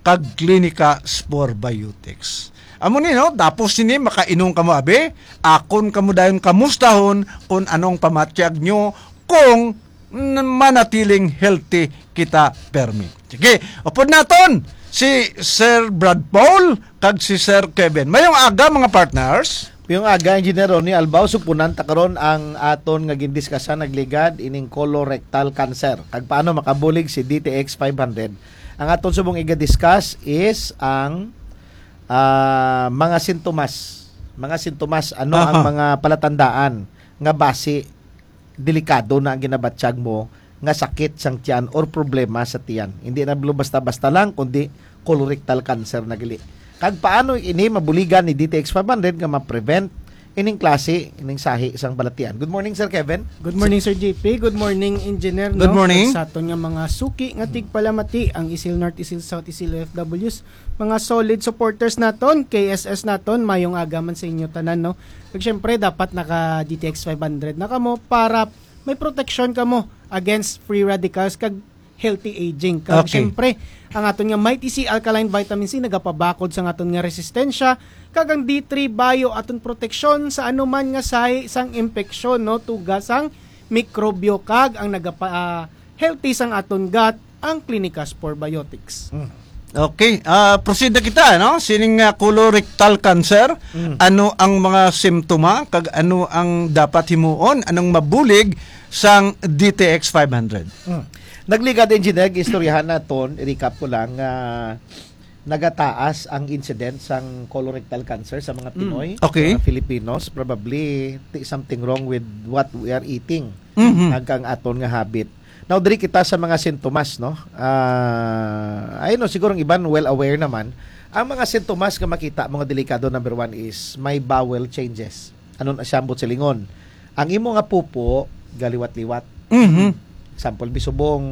kag klinika Spore Biotics. Amo ni no, tapos sini makainom kamo abe, akon kamo dayon kamustahon kung anong pamatyag nyo kung manatiling healthy kita permi. Sige, upod naton si Sir Brad Paul kag si Sir Kevin. Mayong aga mga partners. Yung aga, Engineer Ronnie Albao, supunan takaron ang aton nga gindiskasan nagligad ining colorectal cancer. Kag paano makabulig si DTX 500. Ang aton subong iga-discuss is ang mga sintomas. Mga sintomas, ano ang mga palatandaan nga base delikado na ang ginabatsyag mo nga sakit sang tiyan or problema sa tiyan. Hindi na basta-basta lang, kundi colorectal cancer na gali. Kag paano ini mabuligan ni DTX 500 nga ma-prevent ining klase, ining sahi isang balatian. Good morning, Sir Kevin. Good morning, Sir JP. Good morning, Engineer. Good morning. Sa aton nga mga suki nga tigpalamati, ang Isil North, Isil South, Isil OFWs, mga solid supporters naton, KSS naton, mayong aga man sa inyo tanan, no? Kag syempre, dapat naka DTX 500 na kamo para may protection kamo against free radicals kag healthy aging. Kag syempre, ang aton nga Mighty C Alkaline Vitamin C nagapabakod sa aton nga resistensya, kag ang D3 Bio aton proteksyon sa anuman nga sahi sang impeksyon, no, tugas ang mikrobyo, kag ang healthy sang aton gut ang Klinika Spore Biotics. Okay, proceed na kita, no? Sining colorectal cancer, ano ang mga simptoma, kag ano ang dapat himuon, anong mabulig sang DTX 500. Nagligad, Engineer, istoryahan naton, i-recap ko lang, nagataas ang incident sang colorectal cancer sa mga Pinoy, Okay. mga Filipinos. Probably something wrong with what we are eating, hanggang aton nga habit. Now, diri kita sa mga sintomas, no? Ayun, no, siguro ang iban well aware naman. Ang mga sintomas nga makita, mga delikado, number one is may bowel changes. Ano na siyambot sa lingon? Ang imo nga pupo, galiwat-liwat. Example, bisubong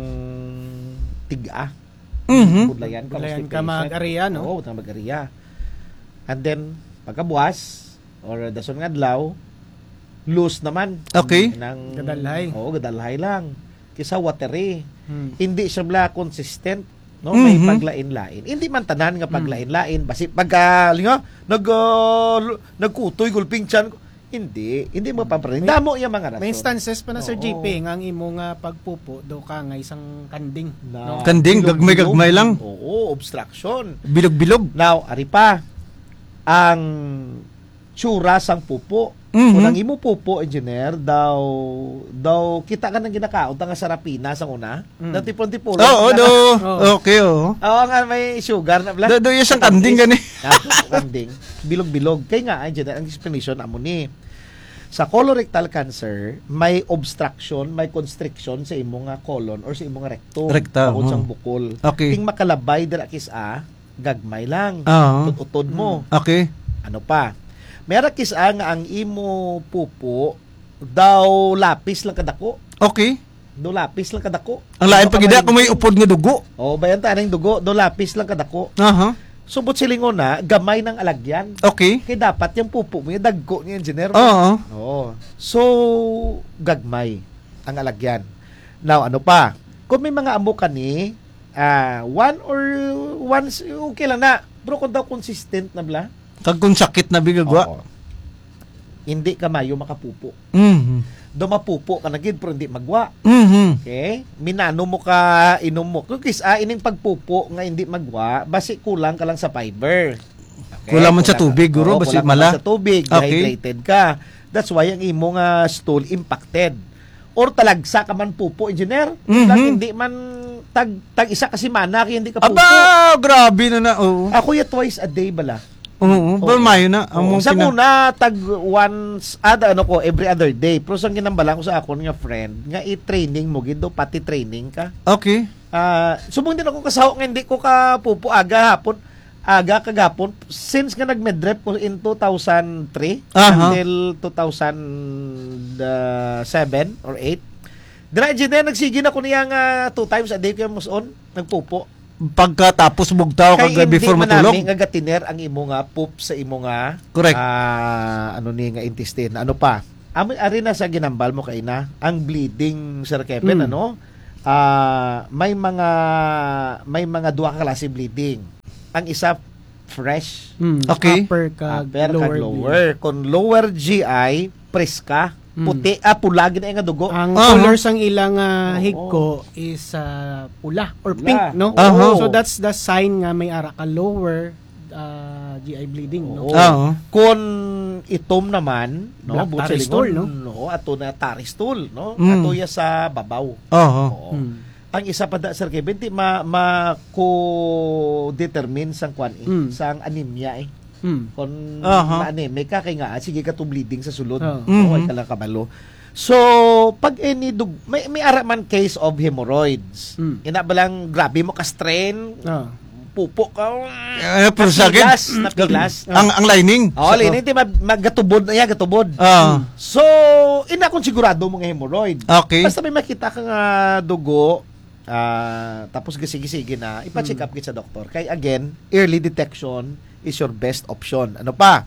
tiga. Budlayan ka mag-ariya, no? Oo, mag-ariya. And then, pagkabuas, or dason nga adlaw, loose naman. Okay. Gadalhay. Oo, gadalhay lang. Kisa watery. Hindi siya bla consistent, no? May paglain-lain. Hindi man tanan nga paglain-lain. Basi pagka nagkutoy gulping tiyan, hindi mo pamparin. Damo yung mga rason. May instances pa na, Sir JP, nga ang imo nga pagpupo do ka nga isang kanding. No? Kanding, gagmay lang. Oo, obstruction. Bilog-bilog. Now, ari pa, ang tsura sang pupo. Kung ang imo pupo, Engineer, daw kita ka nang ginakaon, nga sarapina sang una, daw tipon-tipon. Okay, oo. Oo nga, may sugar na bla. Do yung isang kanding gani. Kanding. Bilog-bilog. Kaya nga, Engineer, ang explanation amo ni, sa colorectal cancer, may obstruction, may constriction sa imong colon or sa imong rectum. Bukod sang bukol. Okay. Ting makalabay dira kisa, gagmay lang. Tututod mo. Okay. Ano pa? Mera kisa nga ang imo pupo daw lapis lang kadako. Okay. Do lapis lang kadako. Ang lain pag ida kung may upod nga dugo. Oh, bayan ta ning dugo, do lapis lang kadako. Subot silingon na, gamay ng alagyan. Okay. Kaya dapat yung pupo mo, yung dagko ni Engineer. Oo. So, gagmay ang alagyan. Now, ano pa? Kung may mga amo ka ni, once, okay lang na. Bro, kung daw consistent na bla. Kag kung sakit na bigagwa. Hindi ka mayo makapupo. Dumapupo ka na gid pero hindi magwa. Okay? Minano mo ka, inom mo. Kung ining pagpupo nga hindi magwa, basi kulang ka lang sa fiber. Okay? Kulang man sa tubig, guro, basi mala. Sa tubig, dehydrated ka. That's why ang imo nga stool impacted. Or talagsa ka man pupo, Engineer. Hindi man tag isa kasi mana kaya hindi ka pupo. Aba, grabe na. Ako ya twice a day bala. Mayo na. Sa muna, tag once, every other day. Pero sang ginambalang ko sa akon nga friend, nga i-training mo, gido, pati training ka. Okay. Subong din ako kasaho nga hindi ko ka pupo aga kagapon. Since nga nag-medrep ko in 2003 until 2007 or 8. Dira, Engineer, nagsige na ko niya nga 2 times a day kaya muson, nagpupo. Pagkatapos bugtaw kag before matulog. Kaya hindi man nga gatiner ang imo nga poop sa imo nga correct. Nga intestine. Ano pa? Ari na sa ginambal mo kay na ang bleeding, Sir Kevin, may mga duha ka klase bleeding. ang isa fresh. Okay. Upper kag Upper kag lower. Kung lower GI, preska, puti, pula gid nga dugo. Ang Uh-huh. colors ang ilang higko is pula or Pula. pink, no? Uh-huh. So that's the sign nga may ara ka lower GI bleeding, no? Oo. Kung itom naman, no, Black bukod sa tarry stool, lingon, no, ato na tarry stool, no, Mm. ato ya sa babaw. Oo. Oo. Ang isa pa da, Sir Kevin, di ma-determine sang kwan sang anemia Kung na-anemic ka, kay nga, sige ka to bleeding sa sulod. Ay ka lang kabalo. So, pag may ara man case of hemorrhoids. Ina ba lang, grabe mo ka strain, pupo ka, Pero sa akin, napilas. ang lining. Lining, di magatubod na gatubod. So, ina kung sigurado mo nga hemorrhoid. Okay. Basta may makita ka nga dugo, tapos gisigi-sige na, ipa-check up kit sa doktor. Kaya again, early detection is your best option. Ano pa?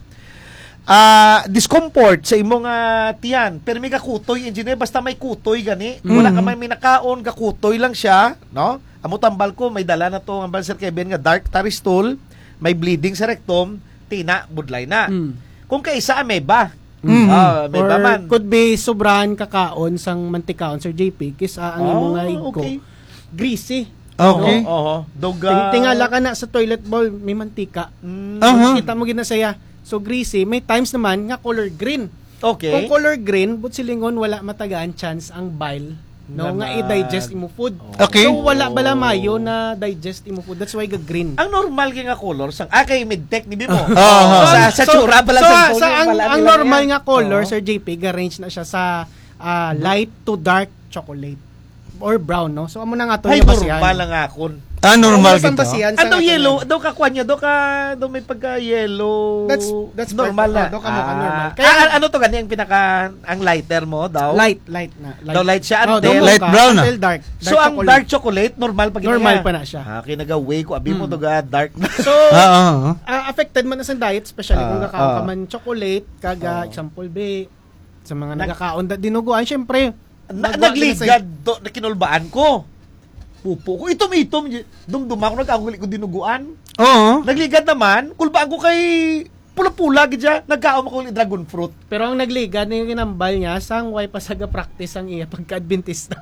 Discomfort sa imong tiyan. Pero may kakutoy, engineer, basta may kutoy gani. Wala ka may nakaon, kakutoy lang siya, no? Amo tambal ko, may dala na to ang Sir Kevin nga dark tarry stool, may bleeding sa rectum, tina, budlay na. Kung kaisa ameba, ameba or man. could be sobrahan kakaon sang mantikaon, Sir JP, kis ang imong higko. okay. Greasy. Okay. Tingala ka na sa toilet bowl, may mantika. Kita mo ginasaya. So greasy, may times naman nga color green. Okay. Kung color green, but silingon wala matagaan chance ang bile nga i-digest imo food. Okay. So wala bala mayo na digest imo food. That's why ga green. Ang normal nga color sang kay mid-tech ni Bimo. Sa So, tsura pala so, ang normal nga color, Sir JP, ga-range na siya sa light to dark chocolate or brown, no? So amo na nga to ay yung basihan. normal lang akon. Normal Ang gito. basihan sa Ano nga to yellow? yan. Daw ka kwan niya, daw may pagka yellow. That's normal na. Daw ka mo ka normal. Ano to gani ang ang lighter mo daw? Light na. Daw light siya Oh, until light brown na. until dark. So ang dark chocolate normal pag normal pa na siya. Kinagaway ko abi mo to ga dark. So Oo. affected man na sa diet, especially kung kakaon ka ah. man chocolate, kaga example be sa mga nagkakaon dinuguan, syempre Nagligad do na kinulbaan ko. Pupo ko itom-itom dumdum ako nagkahuli ko dinuguan. Oo. Nagligad naman, kulbaan ko kay pula-pula gid siya. Nagkaon ako ni dragon fruit. pero ang nagligad na yung ginambal niya sang way pasaga practice ang iya pagka-adventista.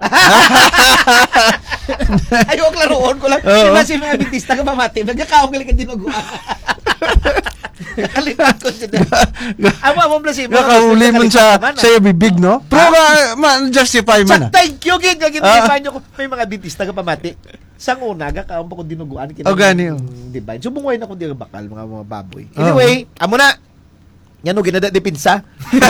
Ayok laruon ko lang. Si mga adventista ka mamati, nagkakaon ka lang dinuguan. Nakalimutan ko siya. Amo blasi mo. Nakahuli mo sa iyo bibig, no? Pero justify man. Thank you gid gid nyo ko. May mga adventista ka pamati. Sang una kaon pa ko dinuguan O, gani, divine. So bungway na ko di bakal mga baboy. Anyway, amo na. Yan o ginada dipinsa.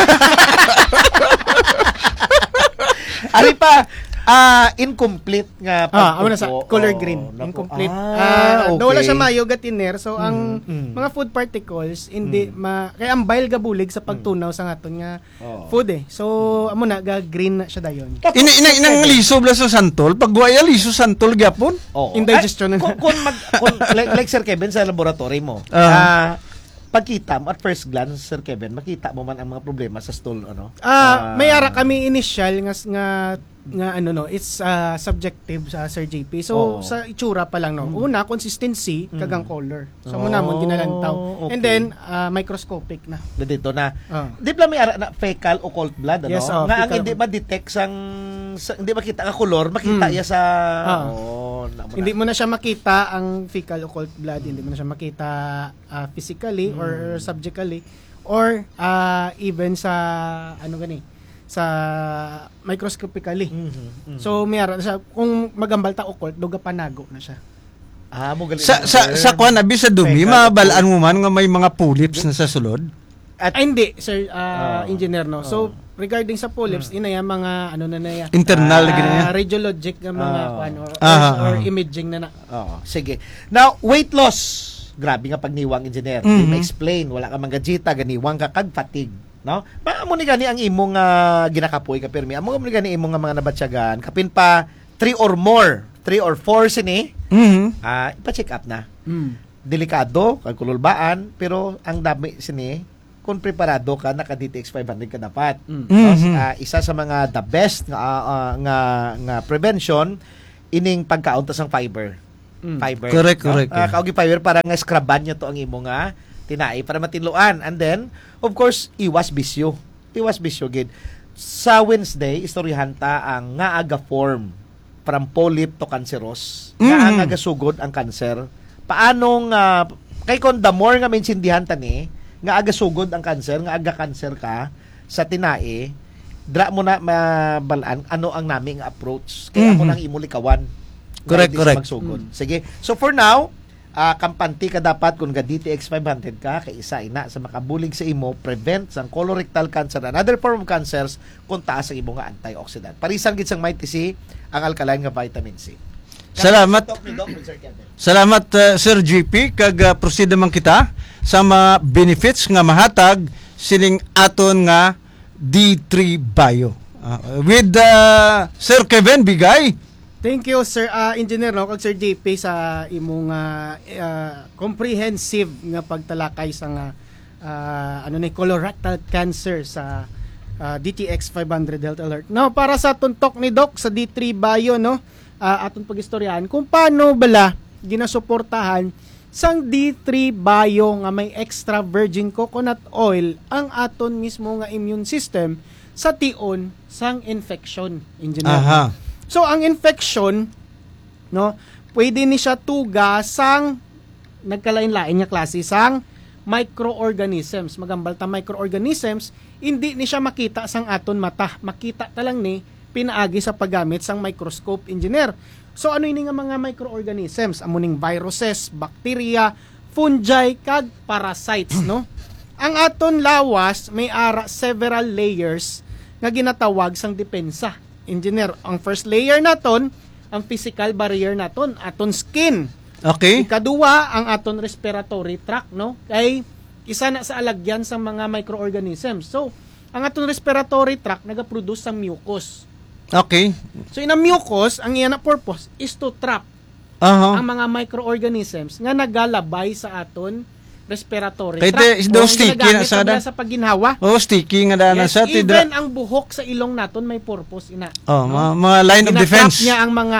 Ari pa incomplete nga Amo na sa color green. Incomplete. Okay. Wala siya mayo gatiner. So ang mga food particles hindi kaya ang bile gabulig sa pagtunaw sa aton nga food eh. So amo na ga green na siya dayon. Inang liso bla sa santol, pag guaya liso santol gyapon. Indigestion na. Kung like Sir Kevin sa laboratory mo. Pagkita mo at first glance, Sir Kevin, makita mo man ang mga problema sa stool, ano? May ara kami initial nga it's subjective sa Sir JP. So sa itsura pa lang, no. Una consistency kagang color. So muna mo ginalantaw. Okay. And then microscopic na. Dito na. Di pala may ara na fecal occult blood, ano? Yes, nga ang fecal. hindi ma-detect hindi makita ang color, makita iya sa Hindi mo na siya makita ang fecal occult blood, hindi mo na siya makita physically or subjectively or even sa sa microscopically. So may ara siya kung magambal ta occult duga panago na siya. Mo galing. Sa kwan abi sa dumi, mabalaan mo man nga may mga polyps na sa sulod. Hindi, sir, engineer, no. So regarding sa polyps, inaya mga ano na ya. Internal ganyan. Radiologic nga mga kwan or imaging na. Sige. Now, weight loss. Grabe nga pagniwang engineer. Di ma-explain, wala ka manggajita, ganiwang ka kag fatigue, no? Amo ni gani ang imong ginakapoy ka permi. Amo ni gani imong mga nabatyagan, kapin pa 3 or 4 sini. Ipa-check up na. Delikado kag kululbaan, pero ang dami sini kung preparado ka, naka-DTX 500 ka dapat. Isa sa mga the best nga prevention ining pagkauntas ng fiber. fiber. Correct. Kaugi fiber para nga scruban nyo to ang imo nga tinai para matinluan. And then, of course, iwas bisyo. Gid. Sa Wednesday, istoryahan ta ang nga aga form from polyp to cancerous. Nga aga sugod ang cancer. Paanong kay kon the more nga maintindihan ta ni nga aga sugod ang cancer, nga aga cancer ka sa tinai, dra mo na mabalaan ano ang naming approach. Kaya ako nang imulikawan. Correct. Magsugod. Sige. So for now, kampante ka dapat kung ga DTX 500 ka kay isa ina sa makabulig sa imo prevent sang colorectal cancer and other form of cancers kung taas ang imo nga antioxidant. Parisan gid sang mighty C ang alkaline nga vitamin C. Salamat. Salamat Sir GP kag proceed man kita sa mga benefits nga mahatag sining aton nga D3 Bio. With Sir Kevin Bigay. Thank you, Sir Engineer, no, kag Sir JP sa imong comprehensive nga pagtalakay sa nga colorectal cancer sa DTX 500 Health Alert. No, para sa tuntok ni Doc sa D3 Bio, no, aton pagistoryahan kung paano bala ginasuportahan sang D3 Bio nga may extra virgin coconut oil ang aton mismo nga immune system sa tion sang infection, Engineer. Aha. So ang infection, no, pwede ni siya tuga sang nagkalain-lain nga klase sang microorganisms. Magambal ta microorganisms, hindi ni siya makita sang aton mata. Makita ta lang ni pinaagi sa paggamit sang microscope, Engineer. So ano ini nga mga microorganisms? Amuning viruses, bacteria, fungi kag parasites, no? Ang aton lawas may ara several layers nga ginatawag sang depensa, Engineer. Ang first layer naton, ang physical barrier naton, aton skin. Okay. Ikaduwa, ang aton respiratory tract, no? Kay isa na sa alagyan sa mga microorganisms. So, ang aton respiratory tract nagaproduce sang mucus. Okay. So, in a mucus, ang iyan na purpose is to trap ang mga microorganisms nga nagalabay sa aton respiratory Kaya tract. daw sticky na sa sa pagginhawa. Oh, sticky nga dana Yes, sa even ang buhok sa ilong naton may purpose ina. Oh, mga line of defense. Ginatrap niya ang mga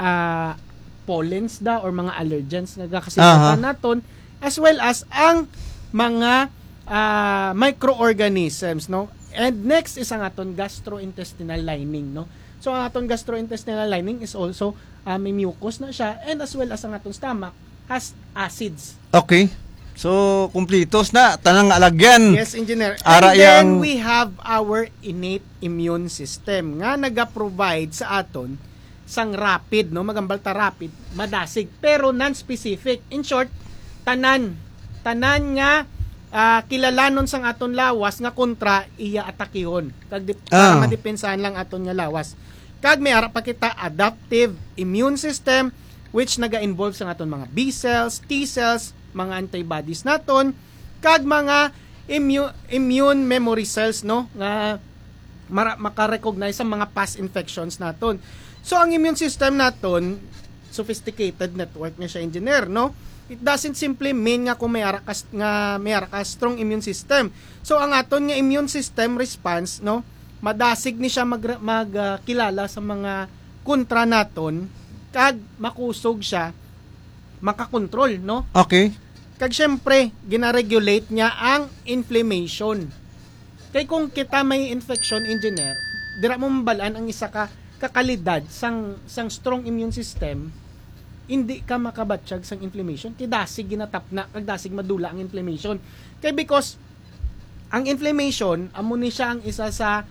pollens or mga allergens nga gakasilatan naton, as well as ang mga microorganisms, no? And next is ang aton gastrointestinal lining, no? So ang aton gastrointestinal lining is also may mucus na siya, and as well as ang aton stomach has acids. Okay. So, kumplitos na tanang alagyan. Yes, Engineer. Ara And then yang we have our innate immune system nga naga-provide sa aton sang rapid, no? Magambalta rapid, madasig, pero non-specific. In short, tanan nga kilalanon sang aton lawas nga kontra iya atakihon. Kag para madepensahan lang aton nga lawas. Kag may ara pa kita adaptive immune system which naga-involve sa aton mga B cells, T cells, mga antibodies naton, kag mga immune memory cells, no, nga maka-recognize sa mga past infections naton. So ang immune system naton, sophisticated network na siya, Engineer, no? It doesn't simply mean nga kung may ara ka strong immune system. So ang aton nga immune system response, no, madasig ni siya magkilala sa mga kontra naton, kag makusog siya makakontrol, no? Okay. Kag syempre gina-regulate niya ang inflammation. Kay kung kita may infection, Engineer, dira mo mabalaan ang isa ka kakalidad sang strong immune system, hindi ka makabatsyag sang inflammation. Kay dasig ginatapna, kag dasig madula ang inflammation. Kay because ang inflammation amo ni siya ang isa sa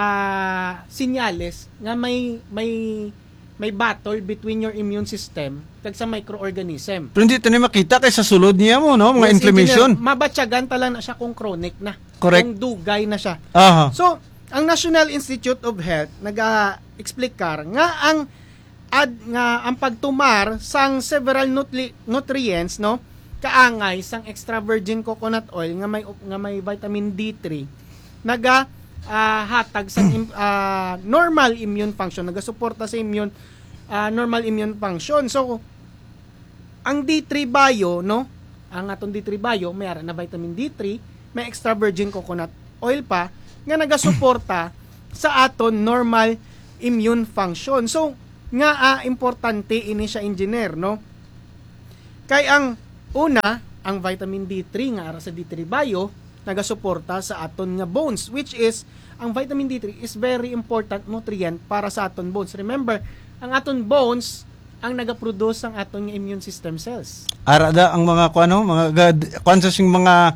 sinyales nga may battle between your immune system kag sa microorganism. Pero hindi tayo makita kay sa sulod niya mo, no? Mga Yes, inflammation. Engineer, mabatyagan tala na siya kung chronic na. Correct. Kung dugay na siya. Aha. So, ang National Institute of Health naga-explikar nga ang pagtumar sang several nutrients, no, kaangay sang extra virgin coconut oil nga may vitamin D3 hatag sa normal immune function, nagasuporta sa normal immune function. So ang D3 Bio, no, ang atong D3 Bio may ara na vitamin D3, may extra virgin coconut oil pa nga nagasuporta sa aton normal immune function. So nga importante ini siya, Engineer, no, Kay ang una, ang vitamin D3 nga ara sa D3 Bio nagasuporta sa aton nga bones, which is ang vitamin D3 is very important nutrient para sa aton bones. Remember, ang aton bones ang nagaproduce ang aton nga immune system cells. Arada ang mga sing mga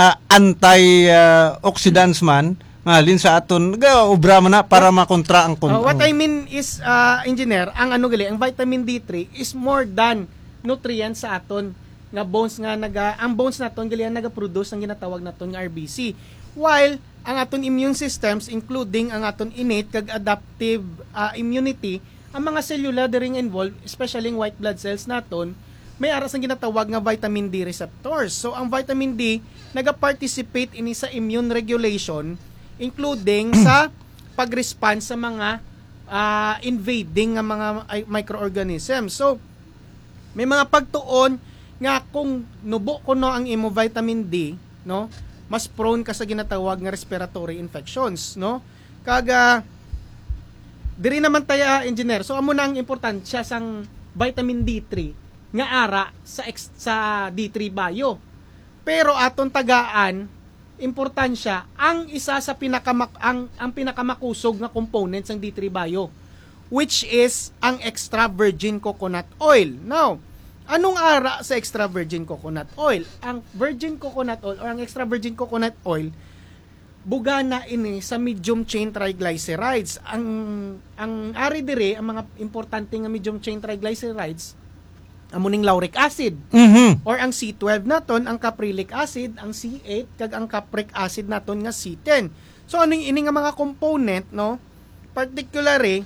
anti-oxidants man halin sa aton obra man na para makontra ang What I mean is, engineer, ang ang vitamin D3 is more than nutrient sa aton nga bones nga ang bones naton gali ang naga-produce ng ginatawag naton nga RBC, while ang aton immune systems, including ang aton innate kag adaptive immunity, ang mga cellular diri nga involved, especially yung white blood cells naton, may aras ang ginatawag nga vitamin D receptors. So ang vitamin D naga-participate ini sa immune regulation, including sa pag-respond sa mga invading nga mga microorganisms. So may mga pagtuon nga kung nubo ko ang imo vitamin D, no, mas prone ka sa ginatawag nga respiratory infections, no. Kaga diri naman taya, engineer. So amo na ang importansya sang vitamin D3 nga ara sa D3 Bio. Pero aton tagaan importansya ang isa sa ang pinakamakusog nga component sang D3 Bio, which is ang extra virgin coconut oil. Now, anong ara sa extra virgin coconut oil? Ang virgin coconut oil or ang extra virgin coconut oil bugana ini sa medium chain triglycerides. Ang ari dire ang mga importante nga medium chain triglycerides amuning lauric acid or ang C12 naton, ang caprylic acid, ang C8 kag ang capric acid naton nga C10. So ano ini nga mga component, no? Particularly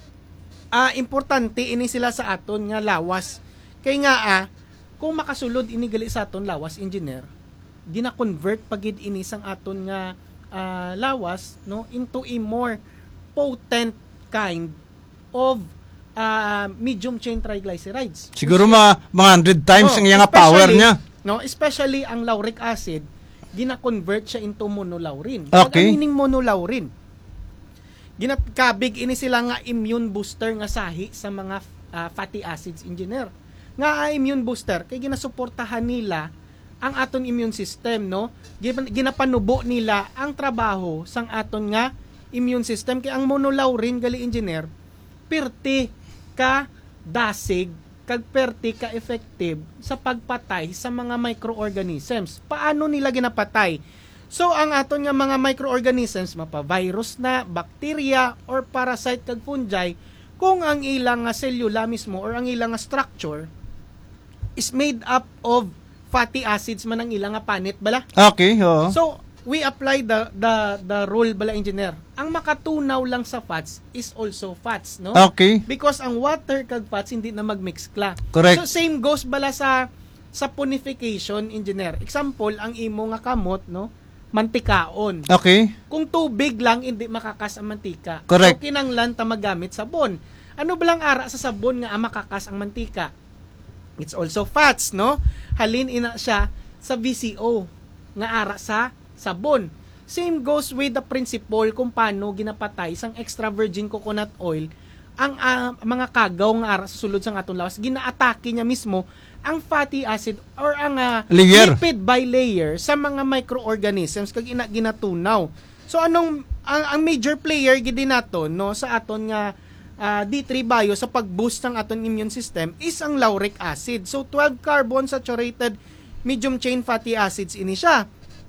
importante ini sila sa aton nga lawas. Kay nga kung makasulod ini gali sa aton lawas, engineer, gina-convert pagid ini sang aton nga lawas, no, into a more potent kind of medium chain triglycerides. Siguro mga 100 times ang iyang power niya. No, especially ang lauric acid, gina-convert siya into monolaurin. Okay. Ang meaning monolaurin? Ginakabig ini sila nga immune booster nga sahi sa mga fatty acids, engineer. Nga immune booster kay ginasuportahan nila ang aton immune system, no? Ginapanubo nila ang trabaho sang aton nga immune system. Kay ang monolaurin gali, engineer, perti ka dasig kag perti ka effective sa pagpatay sa mga microorganisms. Paano nila ginapatay? So ang aton nga mga microorganisms, mapa-virus na, bacteria or parasite kag fungi, kung ang ilang nga cellula mismo or ang ilang nga structure is made up of fatty acids man ang ilang nga panit bala. Okay, oo. So we apply the rule bala, engineer. Ang makatunaw lang sa fats is also fats, no? Okay. Because ang water kag fats hindi na magmix kla. Correct. So same goes bala sa saponification, engineer. Example, ang imo nga kamot, no, mantikaon. Okay. Kung tubig lang hindi makakas ang mantika. Correct. So kinanglan ta magamit sabon. Ano balang ara sa sabon nga makakas ang mantika? It's also fats, no? Halin ina siya sa VCO nga ara sa sabon. Same goes with the principle kung paano ginapatay sang extra virgin coconut oil ang mga kagaw nga ara sa sulod sang atong lawas. Ginaatake niya mismo ang fatty acid or ang layer, lipid bilayer sa mga microorganisms kag ginatunaw. So anong ang major player gid naton, no, sa aton nga D3 Bio sa pag-boost ng aton immune system is ang lauric acid. So 12 carbon saturated medium chain fatty acids ini siya.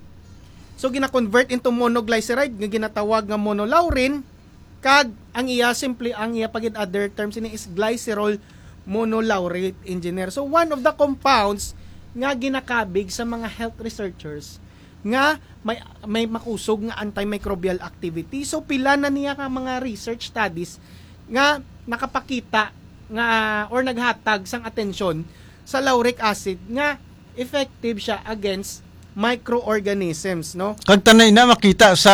So gina-convert into monoglyceride nga ginatawag nga monolaurin, kag ang iya pagid other terms ini is glycerol monolaurate, engineer. So one of the compounds nga ginakabig sa mga health researchers nga may makusog nga antimicrobial activity. So pila na niya ka mga research studies nga nakapakita nga or naghatag sang atensyon sa lauric acid nga effective siya against microorganisms, no? Kag tanay na makita sa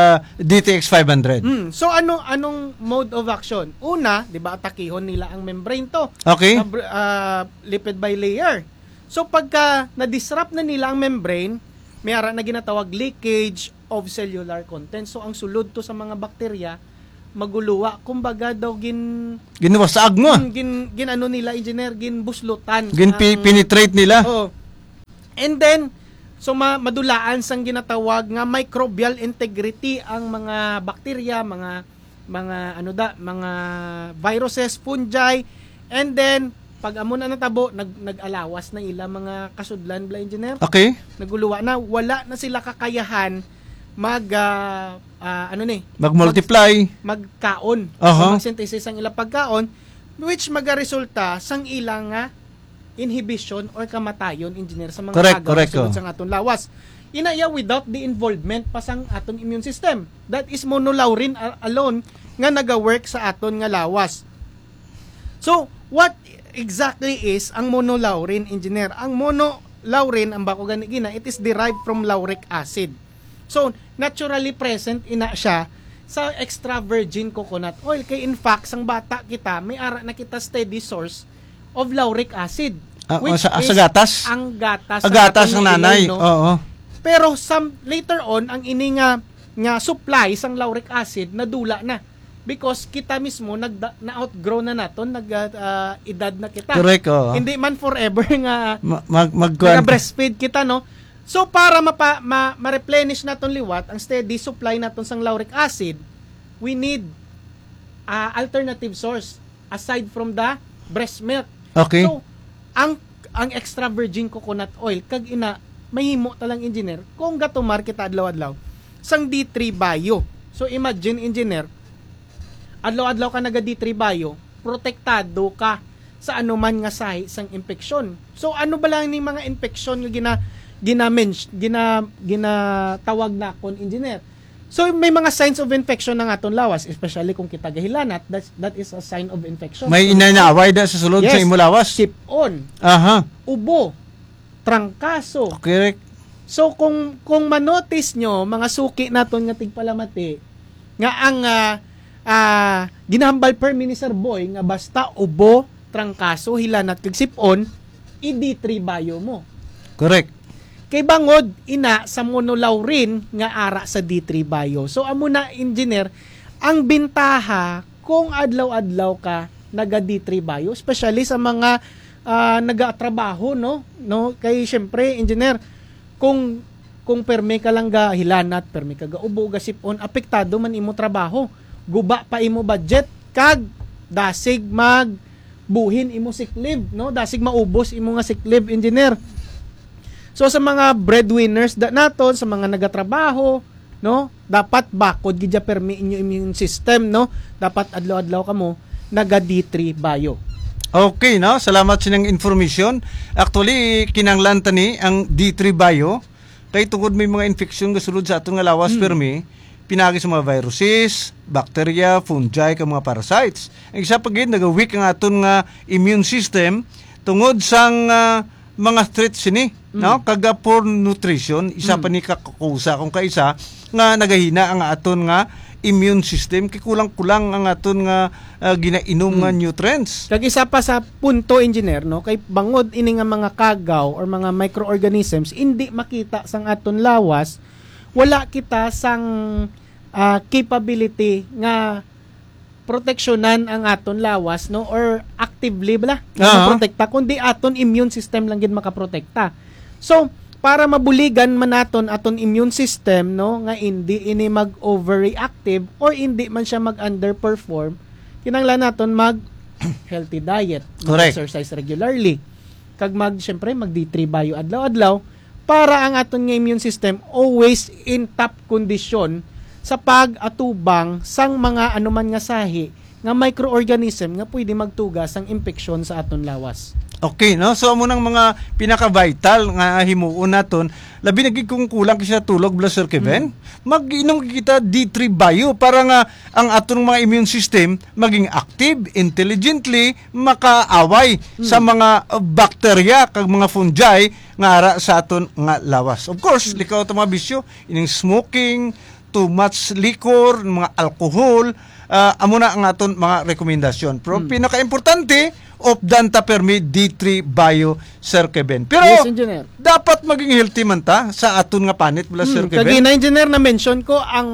DTX 500. So anong mode of action? Una, 'di ba, atakihon nila ang membrane to. Okay. Lipid bilayer. So pagka na-disrupt na nila ang membrane, mayara na ginatawag leakage of cellular content. So ang sulod to sa mga bakterya, maguluwa. Kumbaga daw Ginwasaag mo. gin ano nila engineer, ginbuslutan. Penetrate nila. Oh. And then so madulaan sang ginatawag nga microbial integrity ang mga bakterya, mga mga viruses, fungi, and then pag amo na natabo nag-alawas na ila mga kasudlan bla engineer. Okay. Naguluwa na, wala na sila kakayahan Mag-multiply. magkaon. Aha. Mag-synthesis ang ilang pagkaon, which magaresulta sang ilang inhibition or kamatayon engineer sa mga Correct, sulod oh. sang aton lawas. Inaya without the involvement pa sang aton immune system. That is monolaurin alone nga naga-work sa aton nga lawas. So, what exactly is ang monolaurin engineer? Ang monolaurin, ang bako gina, it is derived from lauric acid. So, naturally present ina siya sa extra virgin coconut oil. Kay in fact, sang bata kita, may ara na kita steady source of lauric acid. Which sa is gatas? ang gatas. Gatas ng nanay. no? Oo. Pero later on, ang ini nga supply sang lauric acid, nadula na. Because kita mismo, na-outgrow na naton, edad na kita. Correct, oo. Hindi man forever nga breastfeed kita, no? So, para ma-replenish naton liwat, ang steady supply naton sang lauric acid, we need alternative source aside from the breast milk. Okay. So, ang extra virgin coconut oil, kag mahimo talang engineer, kung gatumar kita adlaw-adlaw, sang D3 Bio. So, imagine engineer, adlaw-adlaw ka naga D3 Bio, protektado ka sa anuman nga sahi sang infeksyon. So, ano ba lang ni mga infeksyon nga ginatawag na kon engineer. So may mga signs of infection ng aton lawas, especially kung kita gahilanat, that is a sign of infection. May inanaaway na sa sulod sa imo lawas. Sip-on, Aha. ubo, trangkaso. Correct. So kung manotice nyo mga suki naton nga tigpalamati nga ang ginahambal per Sir Boy nga basta ubo, trangkaso, hilanat kag sip-on, i-D3 Bio mo. Correct. Kay bangod ina sa monolaurin nga ara sa D3 Bio. So amo na engineer, ang bintaha kung adlaw-adlaw ka naga D3 Bio, especially sa mga nagatrabaho, no kay syempre engineer, kung perme ka lang ga hilanat, perme ka ga ubo, ga sipon, apektado man imo trabaho, guba pa imo budget, kag dasig buhin imo sick leave, no, dasig maubos imo nga sick leave engineer. So sa mga breadwinners naton, sa mga nagatrabaho, no, dapat bakod gidya permi inyo immune system, no. Dapat adlaw-adlaw kamo naga D3 Bio. Okay, no? Salamat sa nang information. Actually, kinanglan tani ang D3 Bio kay tungod may mga infeksyon nga sulod sa aton nga lawas permi, pinagi sa mga viruses, bacteria, fungi, ka mga parasites. Ang isa pa gid naga-weak ang aton nga immune system tungod sang mga threats ni, no? Kaga poor nutrition, isa pa ni kakusa kung kaisa nga nagahina ang aton nga immune system, kay kulang-kulang ang aton nga ginainom nga nutrients. Kag isa pa sa punto engineer, no, kay bangod ini nga mga kagaw or mga microorganisms hindi makita sang aton lawas, wala kita sang capability nga proteksyonan ang aton lawas, no, or actively protekta, kundi aton immune system lang gid makaprotekta. So para mabuligan man naton aton immune system, no, nga hindi ini mag-overreactive or hindi man siya mag-underperform, kinahanglan naton mag healthy diet, exercise regularly, kag syempre mag D3 Bio adlaw-adlaw para ang aton nga immune system always in top condition sa pag-atubang sang mga anuman nga sahi nga microorganism nga pwede magtugas ang infeksyon sa aton lawas. Okay, no? So amo nang mga pinaka-vital nga himuon naton, labi nagig kung kulang kasi sa tulog bla Sir Kevin, mag-inom kita D3 Bio para nga ang aton mga immune system maging active, intelligently makaaway sa mga bacteria kag mga fungi nga ara sa aton nga lawas. Of course, likaw ta mga bisyo, ining smoking, too much liquor, mga alcohol, amo na ang aton mga rekomendasyon. Pero pinaka-importante, opdan ta permi D3 Bio, Sir Kevin. Pero Yes, engineer. dapat maging healthy man ta sa aton nga panit bala Sir Kevin. Kagina engineer na mention ko ang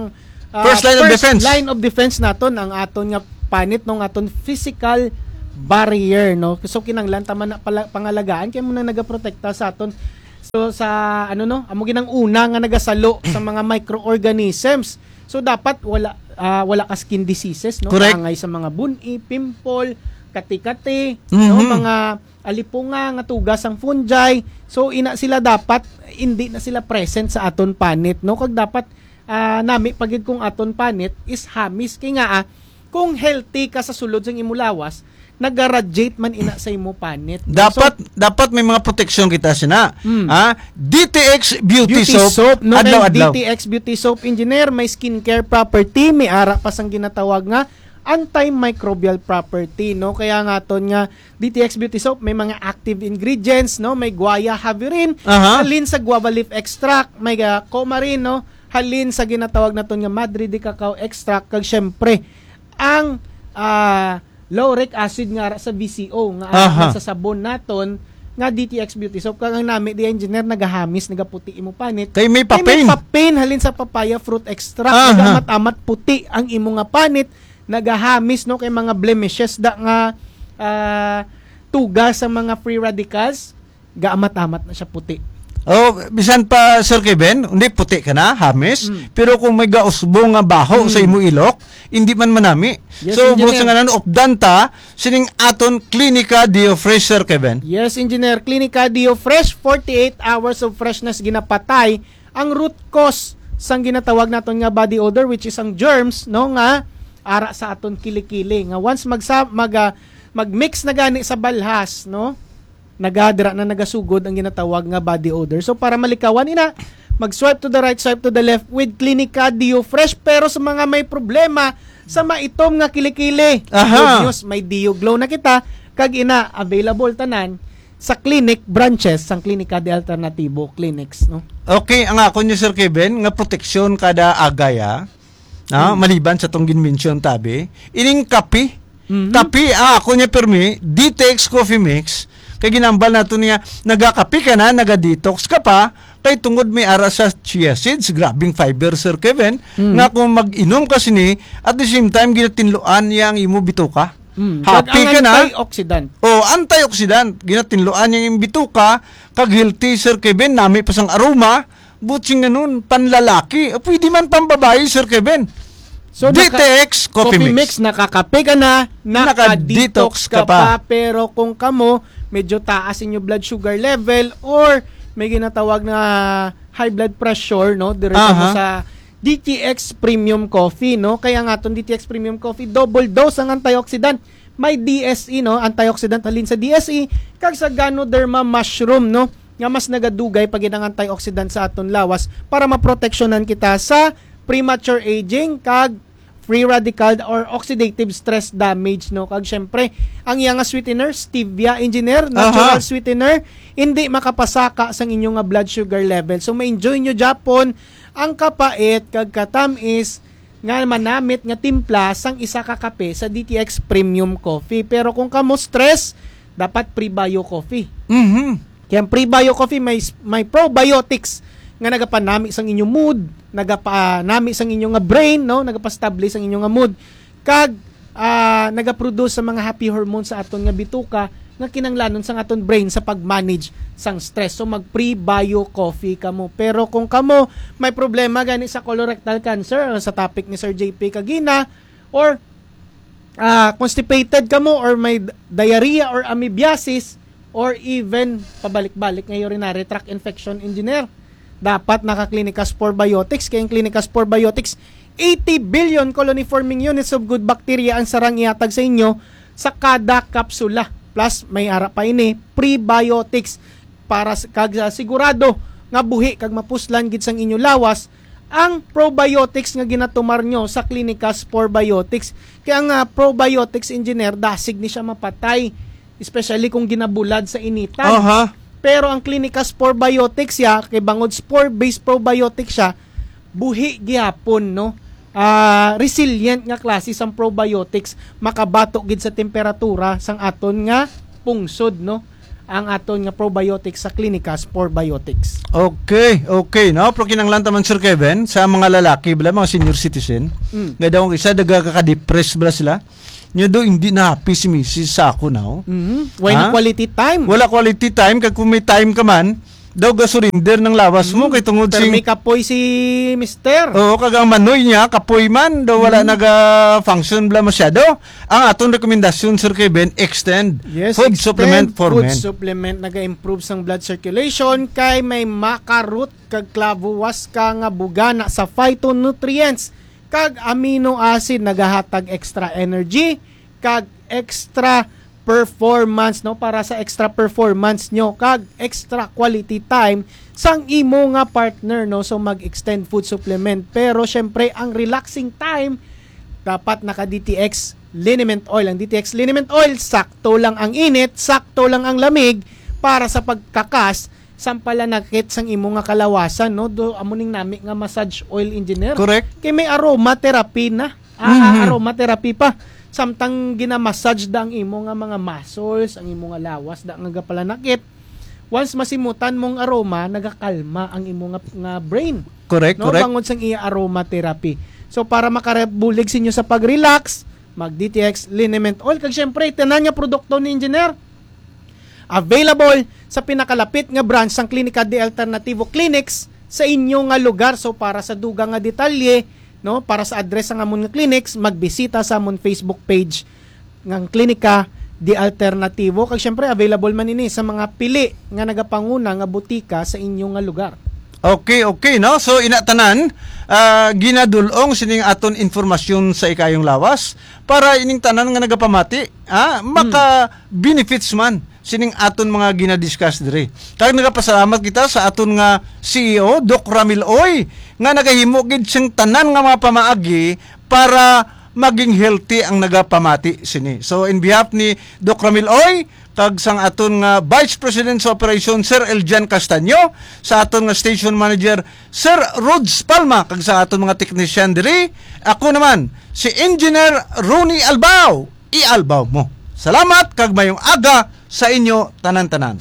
First line of defense. line of defense naton ang aton nga panit nung aton physical barrier, no? So kinanglan tama na pangalagaan kay mo na nagaprotekta sa aton. So sa amo ginang una nga nagasalo sa mga microorganisms. So dapat wala ka skin diseases, no? Correct. Angay sa mga buni, pimple, kati-kati, no? Mga alipunga nga tugas ang fungi. So ina sila dapat hindi na sila present sa aton panit, no? Kag dapat nami pagid kung aton panit is hamis kay nga kung healthy ka sa sulod sang imulawas, nag-radiate man ina sa imo panit. Dapat may mga protection kita sina. DTX Beauty Soap, no? adlaw-adlaw. DTX Beauty Soap Engineer, may skincare property, may ara pa sang ginatawag nga antimicrobial property, no? Kaya nga ton nga DTX Beauty Soap may mga active ingredients, no? May guaya haverin, halin sa guava leaf extract, may coumarin, no? Halin sa ginatawag naton nga Madre de Cacao extract, kag syempre ang lauric acid nga sa BCO nga sa sabon naton nga DTX Beauty Soap. Kag ang nami di engineer nagahamis, nagaputi imo panit. Kay may papain. Kay may papain halin sa papaya fruit extract, nagamat-amat puti ang imo nga panit, nagahamis, no, kay mga blemishes da nga tugas sa mga free radicals, gaamat-amat na siya puti. Bisan pa Sir Kevin, hindi puti ka na, hamis, pero kung may gausbo nga baho sa imo ilok, hindi man manami. Yes, so, engineer. busa nga nan opdanta, sining aton Clinica Dio Fresh, Sir Kevin. Yes, engineer, Clinica Dio Fresh, 48 hours of freshness ginapatay ang root cause sang ginatawag naton nga body odor, which is ang germs, no, nga ara sa aton kilikili. Nga once mag-mix na gani sa balhas, no, nagadira na nagasugod ang ginatawag nga body odor. So para malikawan ina, mag-swipe to the right, swipe to the left with Clinica Dio Fresh. Pero sa mga may problema sa maitom nga kilikili, good news, may Dio Glow na kita, kag ina available tanan sa clinic branches sang Clinica de Alternativo Clinics, no. Okay, ang ako niyo Sir Kevin, nga proteksyon kada agaya, maliban sa tong ginmention tabi, ining kapi. Kapi, ako niya permi, DTX Coffee Mix, kay ginambal nato niya, nagakapi ka na, naga-detox ka pa, kay tungod may ara sa chia seeds, grabing fiber, Sir Kevin, nga kung mag-inom ka sini, at the same time, ginatinluan niya ang imo bituka. Happy ka na. Antioxidant. Antioxidant. Ginatinluan niya yung bituka, kag healthy, Sir Kevin, nami pa sang aroma, butsing na nun, panlalaki, pwede man pambabae, Sir Kevin. So, DTX Coffee Mix. Nakakape ka na, naka-detox ka pa. Pero kung kamo, medyo taas inyo blood sugar level or may ginatawag na high blood pressure, no, diretso mo sa DTX Premium Coffee, no. Kaya nga tong DTX Premium Coffee, double dose ang antioxidant. May DSE, no, antioxidant halin sa DSE, kag sa Ganoderma mushroom, no, nga mas nagadugay pag ang antioxidant sa aton lawas para maproteksyonan kita sa premature aging kag free radical or oxidative stress damage, no. Kag syempre ang iyang sweetener, stevia engineer, natural sweetener, hindi makapasaka sang inyong blood sugar level. So ma-enjoy nyo Japon ang kapait kag katamis nga manamit nga timpla sang isa ka kape sa DTX Premium Coffee. Pero kung kamo stress, dapat pre-bio coffee. Kaya pre-bio coffee may probiotics nga nagapanami sang inyong mood, nagapanami sang inyong brain, no, nagapastablish sang inyong mood, kag nagaproduce sa mga happy hormones sa aton nga bituka nga kinanglanon sang aton brain sa pag-manage sang stress. So mag pre-bio coffee kamo. Pero kung kamo may problema gani sa colorectal cancer, sa topic ni Sir JP kagina, or constipated kamo, or may diarrhea or amoebiasis, or even pabalik-balik nga urinary tract infection, engineer, dapat naka-Clinica Spore Biotics. Kaya yung Clinica Spore Biotics, 80 billion colony-forming units of good bacteria ang sarang iatag sa inyo sa kada kapsula. Plus, may ara pa ini, prebiotics para kag sigurado nga buhi kag mapuslan gid sang inyo lawas ang probiotics nga ginatumar nyo sa Clinica Spore Biotics. Kaya nga probiotics engineer, dasig ni siya mapatay, especially kung ginabulad sa initan. Pero ang Clinica Spore Biotics ya, kay bangod spore-based probiotics siya, buhi gyapon, no. Resilient nga klase sang probiotics, makabatok gid sa temperatura sang aton nga pungsod, no. ang aton nga probiotics sa klinika Spore Biotics. Okay, no? Pero kinanglan taman Sir Kevin, sa mga lalaki, bala, mga senior citizen, nga daw ang isa, kaka-depress bala sila, nyo do hindi na happy si Mrs. sa ako now. Why na quality time? Wala quality time, kag kung may time ka man, daw surrender ng lawas mo, kay tungod Pero may kapoy si Mister. Oo, kag ang manoy niya, kapoy man, daw wala naga-function bala masyado. Ang atong rekomendasyon, Sir Kevin, extend food supplement for food men. supplement naga-improve sang blood circulation kay may makarot kag clavuas ka nga bugana sa phytonutrients kag amino acid nagahatag extra energy kag extra performance no para sa extra performance nyo kag extra quality time sang imo nga partner no so mag-extend food supplement pero syempre ang relaxing time dapat naka DTX liniment oil. Ang DTX liniment oil sakto lang ang init, sakto lang ang lamig para sa pagkakas sampalanakit sang imo nga kalawasan no do amuning nami nga massage oil engineer. Correct. Kay may aromatherapy na. Aromatherapy pa. Samtang ginamassage da ang imo nga mga muscles, ang imo nga lawas da nga palanakit. Once masimutan mong aroma, nagakalma ang imo nga brain. Correct, No, correct. bangod sang iya aromatherapy. So para makabulig sinyo sa pag-relax, mag DTX liniment oil kag syempre tanan nga produkto ni engineer available sa pinakalapit nga branch sang Klinika de Alternativo Clinics sa inyo nga lugar. So para sa dugang nga detalye, no, para sa address ng amon nga clinics, magbisita sa amon Facebook page ng Klinika de Alternativo. Kag syempre available man ini sa mga pili nga nagapanguna nga butika sa inyo nga lugar. Okay, no? So, inatanan, ginadulong sining aton informasyon sa ikayong lawas para ining tanan nga nagapamati, maka-benefits man sining aton mga ginadiscuss dire. Kag nagapasalamat kita sa aton nga CEO, Doc Ramil Oy, nga nagahimo gid siyang tanan nga mga pamaagi para maging healthy ang nagapamati sini. So, in behalf ni Doc Ramil Oy, kag sang aton nga Vice President sa Operation Sir Eljan Castaño, sa aton nga Station Manager Sir Rods Palma, kag sa aton mga technician diri, ako naman si Engineer Ronnie Albao. I-albaw mo. Salamat kag mayong aga sa inyo tanan-tanan.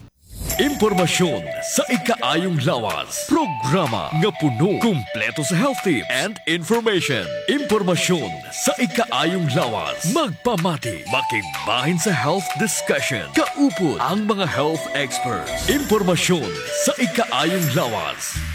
Impormasyon sa ikaayong lawas. Programa nga puno, kumpleto sa health tips and information. Impormasyon sa ikaayong lawas. Magpamati, makigbahin sa health discussion. Kaupod ang mga health experts. Impormasyon sa ikaayong lawas.